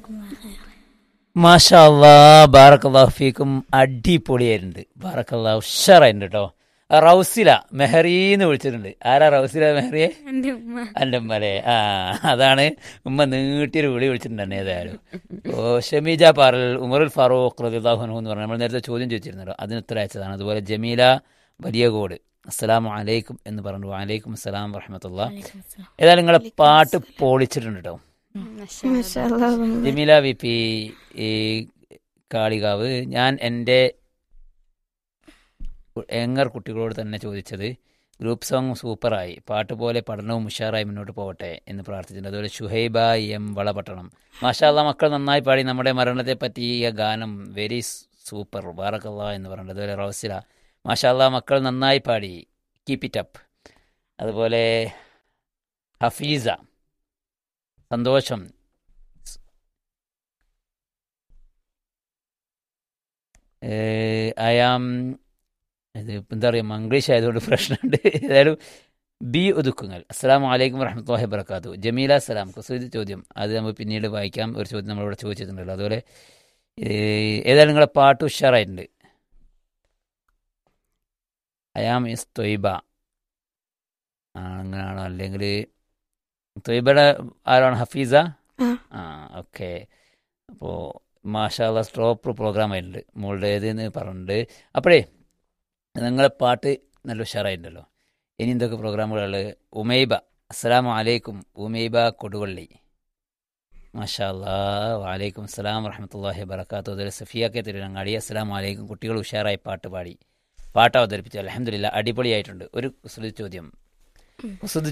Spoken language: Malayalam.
മാഷാ അല്ലാ, ബാറക്കല്ലാഹു ഫീക്കും. അടിപൊളിയായിട്ടുണ്ട്. ബാറക്കല്ലാഹു, ഉഷാറായിട്ടുണ്ട് കേട്ടോ. റൗസില മെഹറീന്ന് വിളിച്ചിട്ടുണ്ട്. ആരാ റൗസില മെഹറിയെ? എൻ്റെ ഉമ്മലെ. അതാണ് ഉമ്മ നീട്ടിയൊരു വിളി വിളിച്ചിട്ടുണ്ട് ഏതായാലും. ഓ, ഷമീജ പാറൽ ഉമറുൽ ഫാറൂഖ് റളിയല്ലാഹു അൻഹു എന്ന് പറഞ്ഞാൽ നമ്മൾ നേരത്തെ ചോദ്യം ചോദിച്ചിരുന്നല്ലോ, അതിന് ഉത്തരം അയച്ചതാണ്. അതുപോലെ ജമീല വലിയകോട് അസ്സലാമു അലൈക്കും എന്ന് പറഞ്ഞു. വലൈക്കും അസ്സലാം വറഹ്മത്തുള്ളാഹി. ഏതായാലും നിങ്ങളെ പാട്ട് പൊളിച്ചിട്ടുണ്ട് കേട്ടോ. ജമീല വി പി ഈ കാളികാവ്. ഞാൻ എൻ്റെ എങ്ങർ കുട്ടികളോട് തന്നെ ചോദിച്ചത്, ഗ്രൂപ്പ് സോങ് സൂപ്പറായി, പാട്ട് പോലെ പഠനവും ഉഷാറായി മുന്നോട്ട് പോകട്ടെ എന്ന് പ്രാർത്ഥിച്ചിട്ടുണ്ട്. അതുപോലെ ഷുഹൈബ എം വളപട്ടണം, മാഷാ അല്ലാ മക്കൾ നന്നായി പാടി, നമ്മുടെ മരണത്തെ പറ്റിയ ഗാനം വെരി സൂപ്പർ, ബാറക്കല്ലാ എന്ന് പറഞ്ഞിട്ടുണ്ട്. അതുപോലെ റൗസില, മാഷാ അല്ലാ മക്കൾ നന്നായി പാടി, കീപ് ഇറ്റ് അപ്പ്. അതുപോലെ ഹഫീസ, സന്തോഷം. ആയാം ഇത് എന്താ പറയുക, മംഗ്ലീഷ് ആയതുകൊണ്ട് പ്രശ്നമുണ്ട്. ഏതായാലും ബി ഒതുക്കുങ്ങൾ അസ്സലാമു അലൈക്കും വറഹ്മത്തുള്ളാഹി വബറകാതുഹു. ജമീല സലാം കുസൃതി ചോദ്യം, അത് നമുക്ക് പിന്നീട് വായിക്കാം. ഒരു ചോദ്യം നമ്മളിവിടെ ചോദിച്ചിട്ടുണ്ടല്ലോ. അതുപോലെ ഏതായാലും നിങ്ങളെ പാട്ട് ഉഷാറായിട്ടുണ്ട്. അയാം ഇസ് തൊയ്ബ അങ്ങനെയാണോ, അല്ലെങ്കിൽ തൊയ്ബയുടെ ആരാണ്? ഹഫീസ. ഓക്കെ. അപ്പോൾ മാഷാ അല്ലാ സ്ട്രോപ്പ് പ്രോഗ്രാം ആയിട്ടുണ്ട് മോളുടെ ഏതെന്ന് പറഞ്ഞിട്ടുണ്ട്. അപ്പോഴേ നിങ്ങളെ പാട്ട് നല്ല ഉഷാറായിട്ടുണ്ടല്ലോ. ഇനി എന്തൊക്കെ പ്രോഗ്രാമുകൾ? ഉമൈബ അസ്സലാമു അലൈക്കും, ഉമൈബ കൊടുവള്ളി, മാഷാ അല്ലാ. വലൈക്കും അസ്സലാം വറഹ്മത്തുള്ളാഹി വബറകാതുഹു. അതുപോലെ സഫിയ കെ തിരുവനങ്ങാടി അസ്സലാമു അലൈക്കും, കുട്ടികൾ ഉഷാറായി പാട്ട് പാടി, പാട്ട് അവതരിപ്പിച്ചു, അൽഹംദുലില്ലാ അടിപൊളിയായിട്ടുണ്ട്. ഒരു കുസൃതി ചോദ്യം